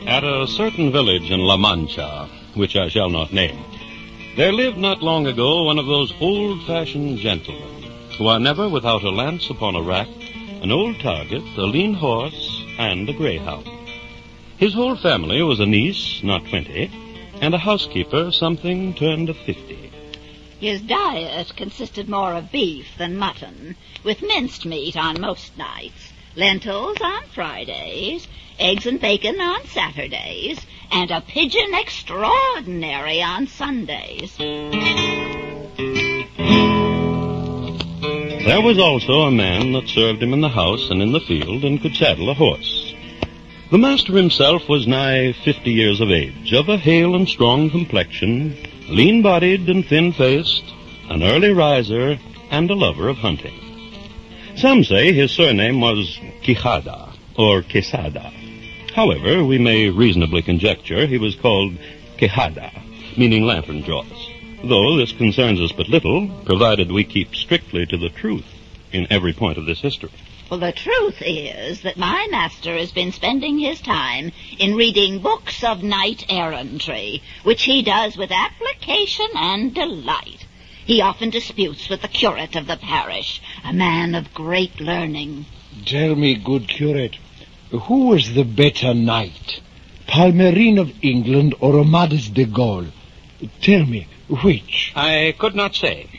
At a certain village in La Mancha, which I shall not name, there lived not long ago one of those old-fashioned gentlemen who are never without a lance upon a rack, an old target, a lean horse, and a greyhound. His whole family was a niece, not 20, and a housekeeper, something turned of 50. His diet consisted more of beef than mutton, with minced meat on most nights, lentils on Fridays, eggs and bacon on Saturdays, and a pigeon extraordinary on Sundays. There was also a man that served him in the house and in the field and could saddle a horse. The master himself was nigh 50 years of age, of a hale and strong complexion, lean-bodied and thin-faced, an early riser, and a lover of hunting. Some say his surname was Quijada, or Quesada. However, we may reasonably conjecture he was called Quejada, meaning lantern jaws, though this concerns us but little, provided we keep strictly to the truth in every point of this history. Well, the truth is that my master has been spending his time in reading books of knight-errantry, which he does with application and delight. He often disputes with the curate of the parish, a man of great learning. Tell me, good curate, who was the better knight, Palmerin of England or Amadis de Gaul? Tell me, which? I could not say.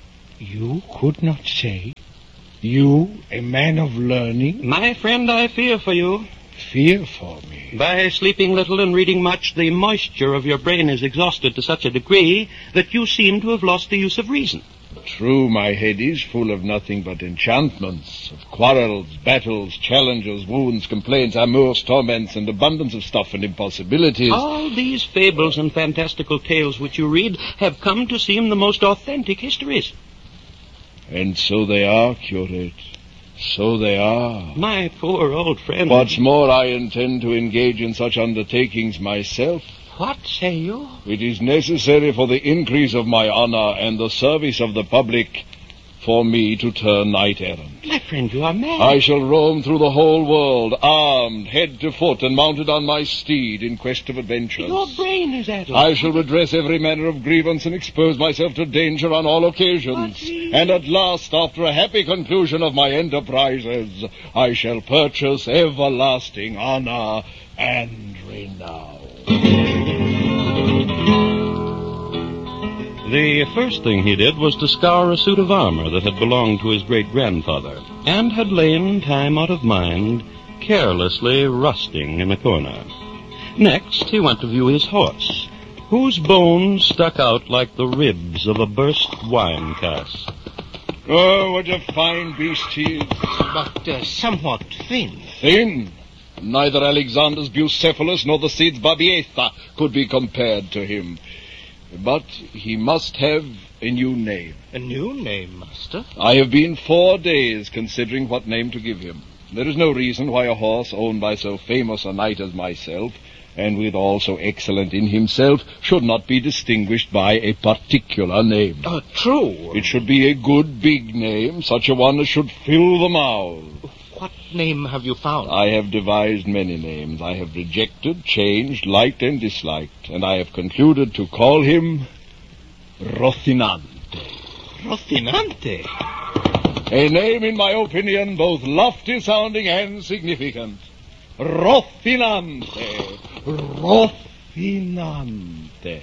You could not say? You, a man of learning? My friend, I fear for you. Fear for me? By sleeping little and reading much, the moisture of your brain is exhausted to such a degree that you seem to have lost the use of reason. True, my head is full of nothing but enchantments, of quarrels, battles, challenges, wounds, complaints, amours, torments, and abundance of stuff and impossibilities. All these fables and fantastical tales which you read have come to seem the most authentic histories. And so they are, curate. So they are. My poor old friend. What's more, I intend to engage in such undertakings myself. What say you? It is necessary for the increase of my honor and the service of the public for me to turn knight-errant. My friend, you are mad. I shall roam through the whole world, armed, head to foot, and mounted on my steed in quest of adventures. Your brain is addled. I shall redress every manner of grievance and expose myself to danger on all occasions. And at last, after a happy conclusion of my enterprises, I shall purchase everlasting honor and renown. The first thing he did was to scour a suit of armor that had belonged to his great-grandfather, and had lain, time out of mind, carelessly rusting in a corner. Next, he went to view his horse, whose bones stuck out like the ribs of a burst wine cask. Oh, what a fine beast he is. But somewhat thin. Thin? Neither Alexander's Bucephalus nor the Cid's Babietha could be compared to him. But he must have a new name. A new name, master? I have been 4 days considering what name to give him. There is no reason why a horse owned by so famous a knight as myself, and withal so excellent in himself, should not be distinguished by a particular name. True. It should be a good big name, such a one as should fill the mouth. What name have you found? I have devised many names. I have rejected, changed, liked, and disliked, and I have concluded to call him Rocinante. Rocinante? A name, in my opinion, both lofty-sounding and significant. Rocinante. Rocinante.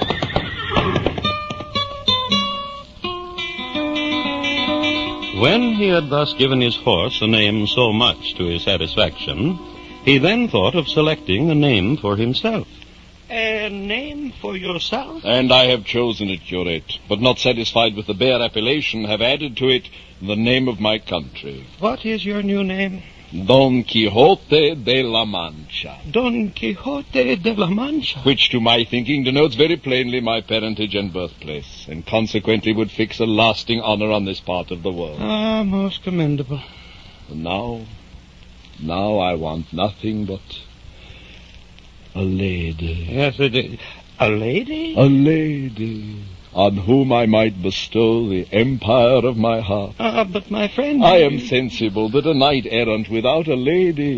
When he had thus given his horse a name so much to his satisfaction, he then thought of selecting a name for himself. A name for yourself? And I have chosen it, curate, but not satisfied with the bare appellation, have added to it the name of my country. What is your new name? Don Quixote de la Mancha. Don Quixote de la Mancha. Which, to my thinking, denotes very plainly my parentage and birthplace, and consequently would fix a lasting honor on this part of the world. Ah, most commendable. And now I want nothing but a lady. Yes, a lady? A lady on whom I might bestow the empire of my heart. But my friend... I am sensible that a knight-errant without a lady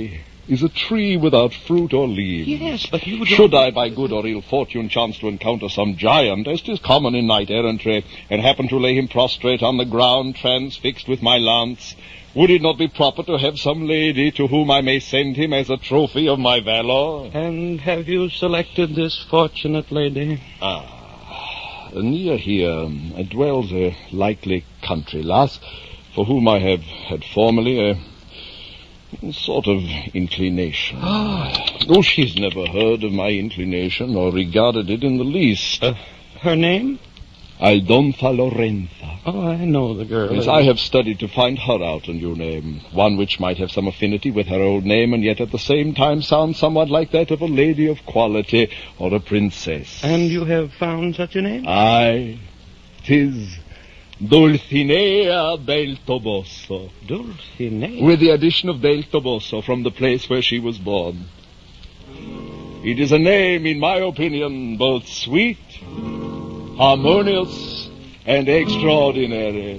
is a tree without fruit or leaves. Yes, but you don't... Should I, by good or ill fortune, chance to encounter some giant, as 'tis common in knight-errantry, and happen to lay him prostrate on the ground, transfixed with my lance, would it not be proper to have some lady to whom I may send him as a trophy of my valor? And have you selected this fortunate lady? Near here dwells a likely country lass, for whom I have had formerly a sort of inclination. Oh, she's never heard of my inclination or regarded it in the least. Her name? Aldonza Lorenza. Oh, I know the girl. Yes, I have studied to find her out a new name, one which might have some affinity with her old name, and yet at the same time sound somewhat like that of a lady of quality or a princess. And you have found such a name? Aye, 'tis Dulcinea del Toboso. Dulcinea? With the addition of del Toboso from the place where she was born. It is a name, in my opinion, both sweet, harmonious, and extraordinary.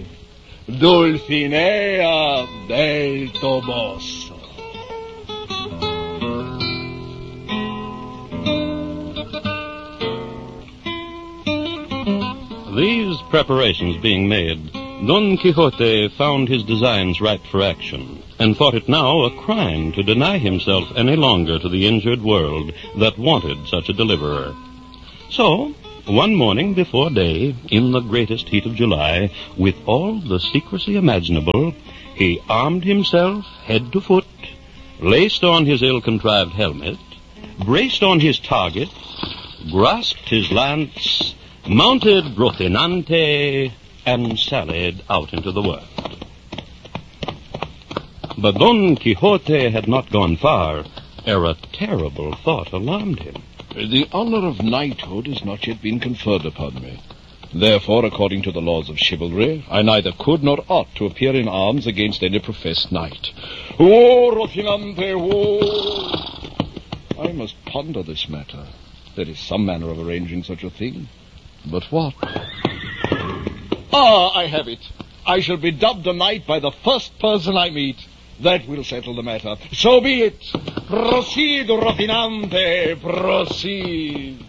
Dulcinea del Toboso. These preparations being made, Don Quixote found his designs ripe for action, and thought it now a crime to deny himself any longer to the injured world that wanted such a deliverer. So, one morning before day, in the greatest heat of July, with all the secrecy imaginable, he armed himself head to foot, laced on his ill-contrived helmet, braced on his target, grasped his lance, mounted Rocinante, and sallied out into the world. But Don Quixote had not gone far ere a terrible thought alarmed him. The honor of knighthood has not yet been conferred upon me. Therefore, according to the laws of chivalry, I neither could nor ought to appear in arms against any professed knight. Oh, Rocinante, oh! I must ponder this matter. There is some manner of arranging such a thing. But what? I have it. I shall be dubbed a knight by the first person I meet. That will settle the matter. So be it. Proceed, Rocinante, proceed.